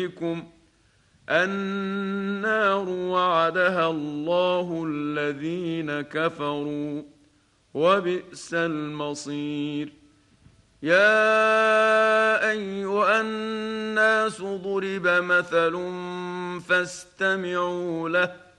النار وعدها الله الذين كفروا وبئس المصير. يا أيها الناس ضرب مثل فاستمعوا له